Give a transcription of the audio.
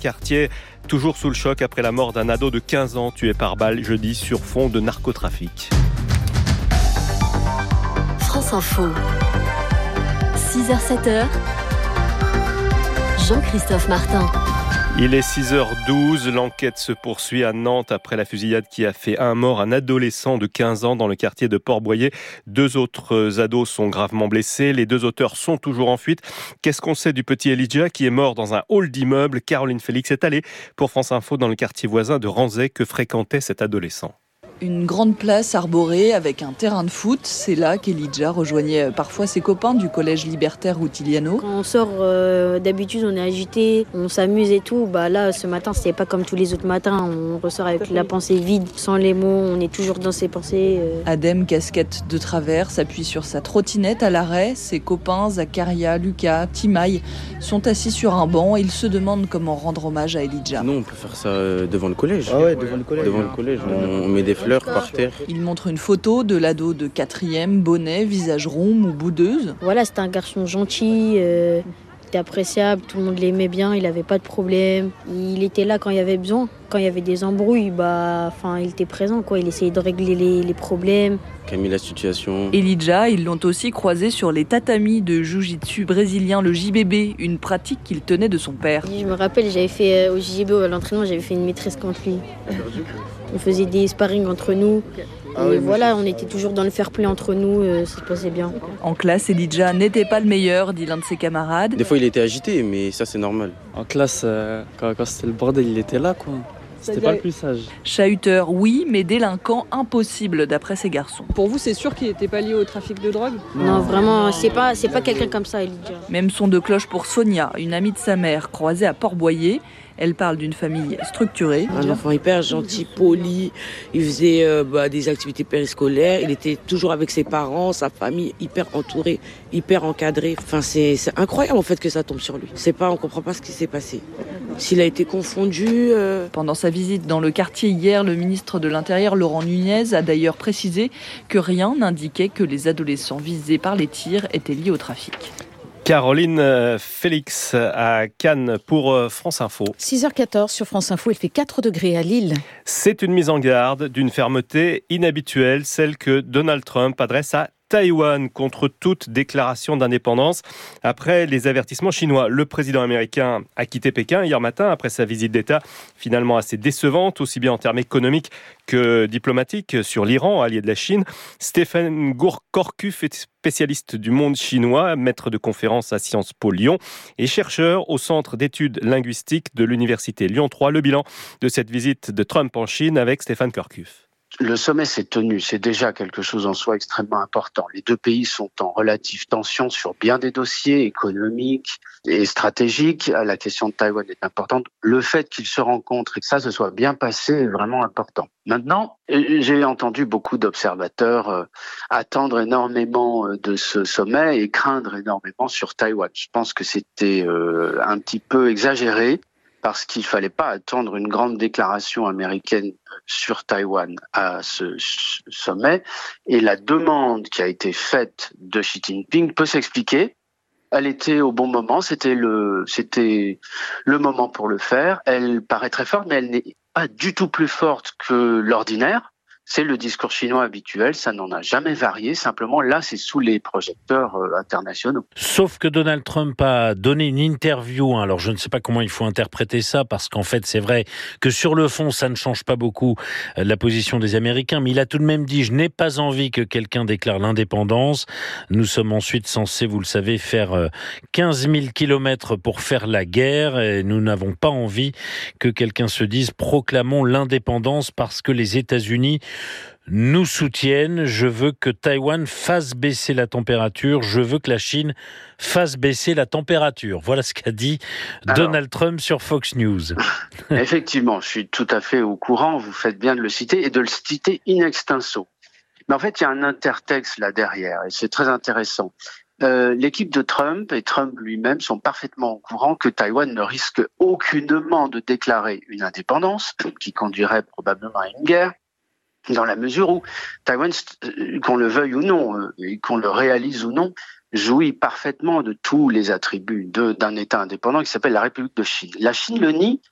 quartier toujours sous le choc après la mort d'un ado de 15 ans tué par balle jeudi sur fond de narcotrafic. France Info, 6h-7h, Jean-Christophe Martin. Il est 6h12, l'enquête se poursuit à Nantes après la fusillade qui a fait un mort, un adolescent de 15 ans dans le quartier de Port-Boyer. 2 autres ados sont gravement blessés, les 2 auteurs sont toujours en fuite. Qu'est-ce qu'on sait du petit Elijah qui est mort dans un hall d'immeuble? Caroline Félix est allée pour France Info dans le quartier voisin de Ranzay que fréquentait cet adolescent. Une grande place arborée avec un terrain de foot, c'est là qu'Elijah rejoignait parfois ses copains du collège libertaire Routiliano. Quand on sort, d'habitude on est agité, on s'amuse et tout. Là, ce matin, c'était pas comme tous les autres matins. On ressort avec la pensée vide, sans les mots, on est toujours dans ses pensées. Adem, casquette de travers, s'appuie sur sa trottinette à l'arrêt. Ses copains, Zakaria, Lucas, Timaï, sont assis sur un banc et ils se demandent comment rendre hommage à Elijah. Non, on peut faire ça devant le collège. Ah ouais, devant le collège. Devant le collège, on met des fleurs par terre. Il montre une photo de l'ado de 4e, bonnet, visage rond, ou boudeuse. Voilà, c'était un garçon gentil, il était appréciable, tout le monde l'aimait bien, il n'avait pas de problème. Il était là quand il y avait besoin, quand il y avait des embrouilles, il était présent, il essayait de régler les problèmes. Camille, la situation. Elijah, ils l'ont aussi croisé sur les tatamis de jiu-jitsu brésilien, le JBB, une pratique qu'il tenait de son père. Je me rappelle, j'avais fait au JBB, à l'entraînement, j'avais fait une maîtresse contre lui. On faisait des sparring entre nous. Et on était toujours dans le fair play entre nous, ça se passait bien. En classe, Elijah n'était pas le meilleur, dit l'un de ses camarades. Des fois, il était agité, mais ça, c'est normal. En classe, quand c'était le bordel, il était là, quoi. C'était pas le plus sage. Chahuteur, oui, mais délinquant, impossible, d'après ces garçons. Pour vous, c'est sûr qu'il n'était pas lié au trafic de drogue? Non, vraiment, c'est pas quelqu'un comme ça, Elijah. Même son de cloche pour Sonia, une amie de sa mère, croisée à Port-Boyer. Elle parle d'une famille structurée. Un enfant hyper gentil, poli, il faisait des activités périscolaires, il était toujours avec ses parents, sa famille, hyper entourée, hyper encadrée. C'est incroyable en fait que ça tombe sur lui. On comprend pas ce qui s'est passé. S'il a été confondu... Pendant sa visite dans le quartier hier, le ministre de l'Intérieur, Laurent Nunez, a d'ailleurs précisé que rien n'indiquait que les adolescents visés par les tirs étaient liés au trafic. Caroline Félix à Cannes pour France Info. 6h14 sur France Info, il fait 4 degrés à Lille. C'est une mise en garde d'une fermeté inhabituelle, celle que Donald Trump adresse à Taïwan contre toute déclaration d'indépendance. Après les avertissements chinois, le président américain a quitté Pékin hier matin après sa visite d'État finalement assez décevante, aussi bien en termes économiques que diplomatiques, sur l'Iran, allié de la Chine. Stéphane Gourkorkuf est spécialiste du monde chinois, maître de conférence à Sciences Po Lyon et chercheur au Centre d'études linguistiques de l'Université Lyon 3. Le bilan de cette visite de Trump en Chine avec Stéphane Gourkorkuf. Le sommet s'est tenu, c'est déjà quelque chose en soi extrêmement important. Les 2 pays sont en relative tension sur bien des dossiers économiques et stratégiques. La question de Taïwan est importante. Le fait qu'ils se rencontrent et que ça se soit bien passé est vraiment important. Maintenant, j'ai entendu beaucoup d'observateurs attendre énormément de ce sommet et craindre énormément sur Taïwan. Je pense que c'était un petit peu exagéré, parce qu'il fallait pas attendre une grande déclaration américaine sur Taïwan à ce sommet. Et la demande qui a été faite de Xi Jinping peut s'expliquer. Elle était au bon moment, c'était le moment pour le faire. Elle paraît très forte, mais elle n'est pas du tout plus forte que l'ordinaire. C'est le discours chinois habituel, ça n'en a jamais varié, simplement là c'est sous les projecteurs internationaux. Sauf que Donald Trump a donné une interview, alors je ne sais pas comment il faut interpréter ça, parce qu'en fait c'est vrai que sur le fond ça ne change pas beaucoup la position des Américains, mais il a tout de même dit « je n'ai pas envie que quelqu'un déclare l'indépendance ». Nous sommes ensuite censés, vous le savez, faire 15 000 kilomètres pour faire la guerre, et nous n'avons pas envie que quelqu'un se dise « proclamons l'indépendance parce que les États-Unis nous soutiennent, je veux que Taïwan fasse baisser la température, je veux que la Chine fasse baisser la température ». Voilà ce qu'a dit Donald Trump sur Fox News. Effectivement, je suis tout à fait au courant, vous faites bien de le citer et de le citer in extenso. Mais en fait, il y a un intertexte là derrière et c'est très intéressant. L'équipe de Trump et Trump lui-même sont parfaitement au courant que Taïwan ne risque aucunement de déclarer une indépendance qui conduirait probablement à une guerre. Dans la mesure où Taïwan, qu'on le veuille ou non, et qu'on le réalise ou non, jouit parfaitement de tous les attributs d'un État indépendant qui s'appelle la République de Chine. La Chine le nie